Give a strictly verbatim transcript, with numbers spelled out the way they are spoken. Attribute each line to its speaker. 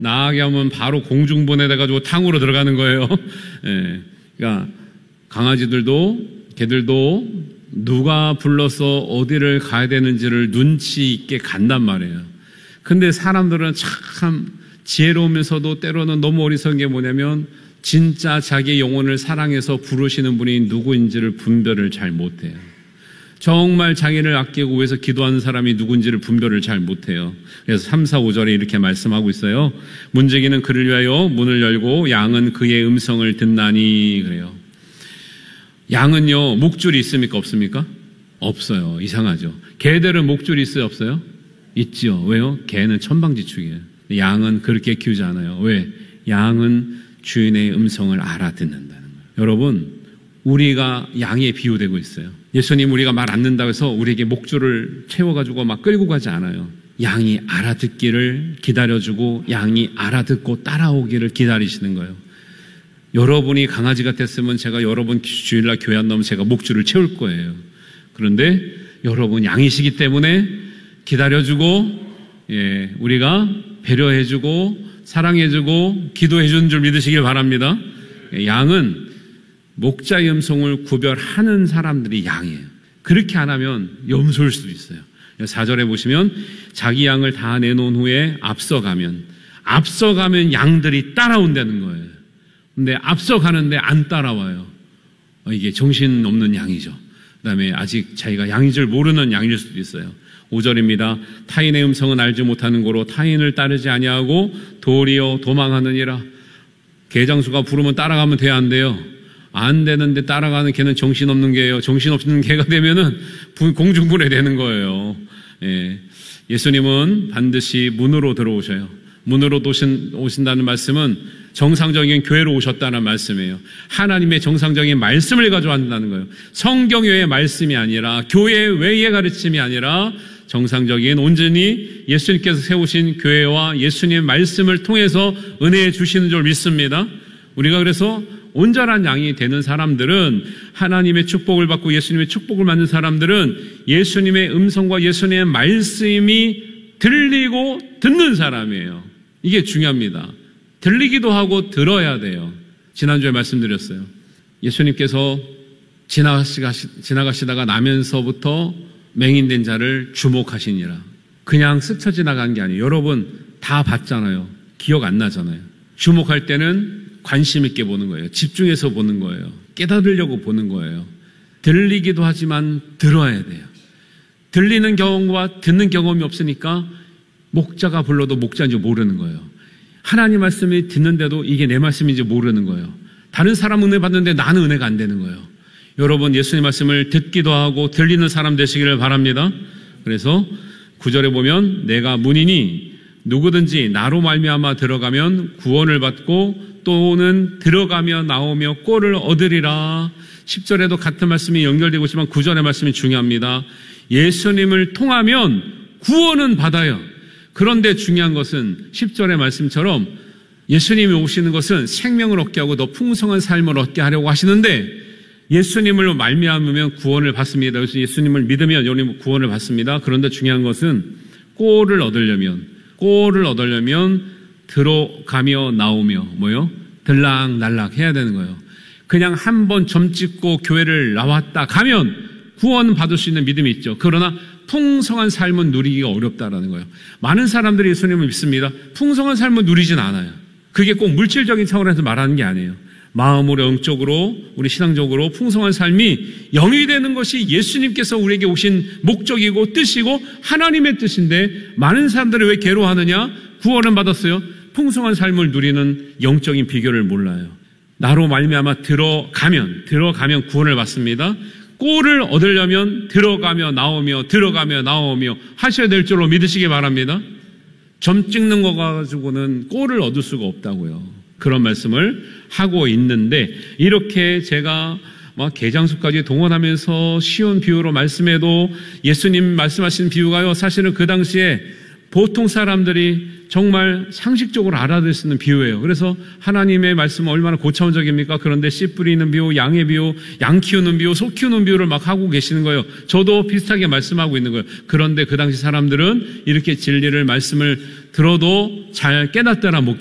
Speaker 1: 나가게 하면 바로 공중분해돼가지고 탕으로 들어가는 거예요. 예. 그러니까 강아지들도 개들도 누가 불러서 어디를 가야 되는지를 눈치 있게 간단 말이에요. 근데 사람들은 참 지혜로우면서도 때로는 너무 어리석은 게 뭐냐면 진짜 자기 영혼을 사랑해서 부르시는 분이 누구인지를 분별을 잘 못해요. 정말 자기를 아끼고 위해서 기도하는 사람이 누군지를 분별을 잘 못해요. 그래서 삼, 사, 오 절에 이렇게 말씀하고 있어요. 문지기는 그를 위하여 문을 열고 양은 그의 음성을 듣나니 그래요. 양은요, 목줄이 있습니까? 없습니까? 없어요. 이상하죠. 개들은 목줄이 있어요? 없어요? 있지요. 왜요? 개는 천방지축이에요. 양은 그렇게 키우지 않아요. 왜? 양은 주인의 음성을 알아듣는다는 거예요. 여러분, 우리가 양에 비유되고 있어요. 예수님 우리가 말 안 듣는다고 해서 우리에게 목줄을 채워가지고 막 끌고 가지 않아요. 양이 알아듣기를 기다려주고 양이 알아듣고 따라오기를 기다리시는 거예요. 여러분이 강아지 같았으면 제가 여러분 주일날 교회 안 나오면 제가 목줄을 채울 거예요. 그런데 여러분 양이시기 때문에 기다려주고, 예, 우리가 배려해주고 사랑해주고 기도해주는 줄 믿으시길 바랍니다. 양은 목자의 음성을 구별하는 사람들이 양이에요. 그렇게 안 하면 염소일 수도 있어요. 사 절에 보시면 자기 양을 다 내놓은 후에 앞서가면 앞서가면 양들이 따라온다는 거예요. 근데 앞서가는데 안 따라와요. 이게 정신없는 양이죠. 그 다음에 아직 자기가 양인 줄 모르는 양일 수도 있어요. 오 절입니다. 타인의 음성은 알지 못하는 고로 타인을 따르지 아니하고 도리어 도망하느니라. 개장수가 부르면 따라가면 돼야 안 돼요? 안 되는데 따라가는 개는 정신없는 개예요. 정신없는 개가 되면은 공중분해되는 거예요. 예. 예수님은 반드시 문으로 들어오셔요. 문으로 오신, 오신다는 말씀은 정상적인 교회로 오셨다는 말씀이에요. 하나님의 정상적인 말씀을 가져왔다는 거예요. 성경 외의 말씀이 아니라 교회 외의 가르침이 아니라 정상적인 온전히 예수님께서 세우신 교회와 예수님의 말씀을 통해서 은혜 주시는 줄 믿습니다. 우리가 그래서 온전한 양이 되는 사람들은 하나님의 축복을 받고 예수님의 축복을 받는 사람들은 예수님의 음성과 예수님의 말씀이 들리고 듣는 사람이에요. 이게 중요합니다. 들리기도 하고 들어야 돼요. 지난주에 말씀드렸어요. 예수님께서 지나가시다가 나면서부터 맹인된 자를 주목하시니라. 그냥 스쳐 지나간 게 아니에요. 여러분 다 봤잖아요. 기억 안 나잖아요. 주목할 때는 관심 있게 보는 거예요. 집중해서 보는 거예요. 깨달으려고 보는 거예요. 들리기도 하지만 들어야 돼요. 들리는 경험과 듣는 경험이 없으니까 목자가 불러도 목자인지 모르는 거예요. 하나님 말씀이 듣는데도 이게 내 말씀인지 모르는 거예요. 다른 사람 은혜 받는데 나는 은혜가 안 되는 거예요. 여러분 예수님 말씀을 듣기도 하고 들리는 사람 되시기를 바랍니다. 그래서 구 절에 보면 내가 문이니 누구든지 나로 말미암아 들어가면 구원을 받고 또는 들어가며 나오며 꼴을 얻으리라. 십 절에도 같은 말씀이 연결되고 있지만 구 절의 말씀이 중요합니다. 예수님을 통하면 구원은 받아요. 그런데 중요한 것은 십 절의 말씀처럼 예수님이 오시는 것은 생명을 얻게 하고 더 풍성한 삶을 얻게 하려고 하시는데 예수님을 말미암으면 구원을 받습니다. 그래서 예수님을 믿으면 여러분 구원을 받습니다. 그런데 중요한 것은 꼴을 얻으려면 꼴을 얻으려면 들어가며 나오며 뭐요? 들락날락 해야 되는 거예요. 그냥 한 번 점 찍고 교회를 나왔다 가면 구원 받을 수 있는 믿음이 있죠. 그러나 풍성한 삶은 누리기가 어렵다라는 거예요. 많은 사람들이 예수님을 믿습니다. 풍성한 삶은 누리진 않아요. 그게 꼭 물질적인 차원에서 말하는 게 아니에요. 마음으로 영적으로 우리 신앙적으로 풍성한 삶이 영이 되는 것이 예수님께서 우리에게 오신 목적이고 뜻이고 하나님의 뜻인데 많은 사람들이 왜 괴로워하느냐? 구원은 받았어요. 풍성한 삶을 누리는 영적인 비결을 몰라요. 나로 말미암아 들어가면 들어가면 구원을 받습니다. 꼴을 얻으려면 들어가며 나오며 들어가며 나오며 하셔야 될 줄로 믿으시기 바랍니다. 점 찍는 거 가지고는 꼴을 얻을 수가 없다고요. 그런 말씀을 하고 있는데 이렇게 제가 막 개장수까지 동원하면서 쉬운 비유로 말씀해도 예수님 말씀하신 비유가요 사실은 그 당시에 보통 사람들이 정말 상식적으로 알아들 수 있는 비유예요. 그래서 하나님의 말씀은 얼마나 고차원적입니까? 그런데 씨 뿌리는 비유, 양의 비유, 양 키우는 비유, 소 키우는 비유를 막 하고 계시는 거예요. 저도 비슷하게 말씀하고 있는 거예요. 그런데 그 당시 사람들은 이렇게 진리를 말씀을 들어도 잘 깨닫더라 못